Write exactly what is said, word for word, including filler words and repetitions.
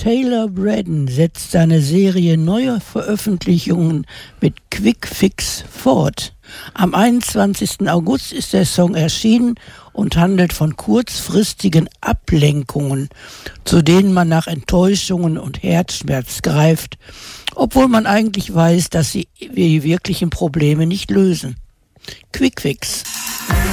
Taylor Braddon setzt seine Serie neuer Veröffentlichungen mit Quick Fix fort. Am einundzwanzigsten August ist der Song erschienen und handelt von kurzfristigen Ablenkungen, zu denen man nach Enttäuschungen und Herzschmerz greift, obwohl man eigentlich weiß, dass sie die wirklichen Probleme nicht lösen. Quick Fix.